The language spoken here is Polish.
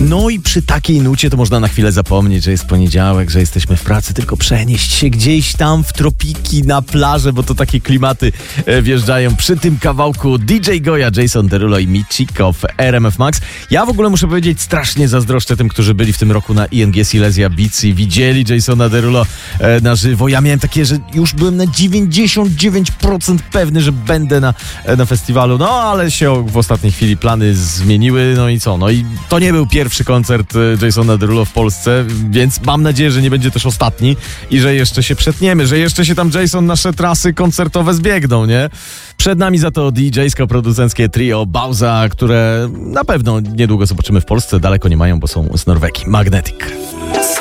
No i przy takiej nucie to można na chwilę zapomnieć, że jest poniedziałek, że jesteśmy w pracy, tylko przenieść się gdzieś tam w tropiki, na plażę, bo to takie klimaty wjeżdżają przy tym kawałku DJ Goya, Jason Derulo i Michiko w RMF Max. Ja w ogóle muszę powiedzieć, strasznie zazdroszczę tym, którzy byli w tym roku na ING Silesia Beats i widzieli Jasona Derulo na żywo. Ja miałem takie, że już byłem na 99% pewny, że będę na festiwalu, no ale się w ostatniej chwili plany zmieniły, no i co? No i to nie był pierwszy koncert Jasona Derulo w Polsce, więc mam nadzieję, że nie będzie też ostatni i że jeszcze się przetniemy, że jeszcze się tam Jason nasze trasy koncertowe zbiegną, nie? Przed nami za to DJ-sko-producenckie trio Bauza, które na pewno niedługo zobaczymy w Polsce, daleko nie mają, bo są z Norwegii. Magnetic.